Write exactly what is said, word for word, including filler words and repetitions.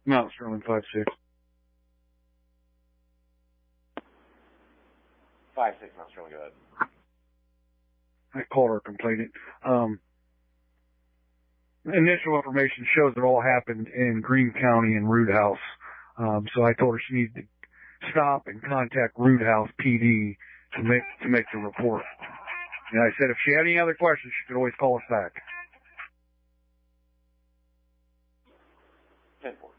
Mount Sterling five six. Five six, Mount Sterling. Go ahead. I called her complainant. Um, initial information shows it all happened in Greene County in Root House. Um, so I told her she needed to stop and contact Root House P D to make to make the report. And I said if she had any other questions, she could always call us back. ten four.